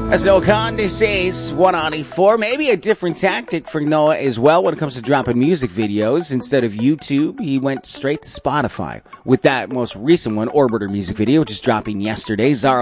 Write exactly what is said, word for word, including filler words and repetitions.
As Noah Conde says, one ninety-four, maybe a different tactic for Noah as well when it comes to dropping music videos. Instead of YouTube, he went straight to Spotify with that most recent one, Orbiter music video, which is dropping yesterday. Zara